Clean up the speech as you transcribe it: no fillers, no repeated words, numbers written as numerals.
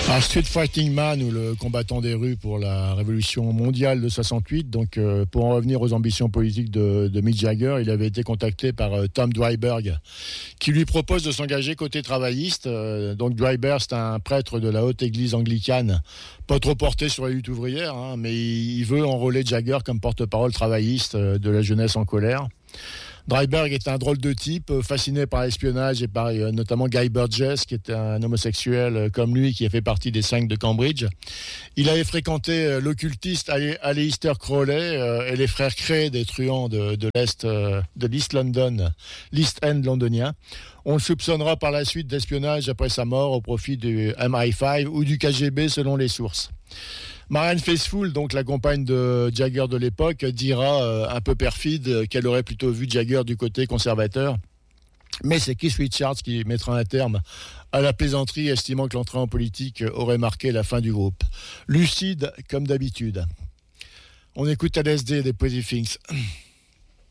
Un Street Fighting Man, ou le combattant des rues pour la révolution mondiale de 68. Donc, pour en revenir aux ambitions politiques de Mick Jagger, il avait été contacté par Tom Dwyberg, qui lui propose de s'engager côté travailliste. Donc, Dwyberg, c'est un prêtre de la haute église anglicane, pas trop porté sur la lutte ouvrière, mais il veut enrôler Jagger comme porte-parole travailliste de la jeunesse en colère. Dwyberg est un drôle de type, fasciné par l'espionnage et par notamment Guy Burgess, qui était un homosexuel comme lui, qui a fait partie des 5 de Cambridge. Il avait fréquenté l'occultiste Aleister Crowley et les frères Cray, des truands de l'Est, de l'East End londonien. On le soupçonnera par la suite d'espionnage après sa mort au profit du MI5 ou du KGB selon les sources. Marianne Faithfull, donc la compagne de Jagger de l'époque, dira un peu perfide qu'elle aurait plutôt vu Jagger du côté conservateur. Mais c'est Keith Richards qui mettra un terme à la plaisanterie, estimant que l'entrée en politique aurait marqué la fin du groupe. Lucide comme d'habitude. On écoute LSD des Pretty Things.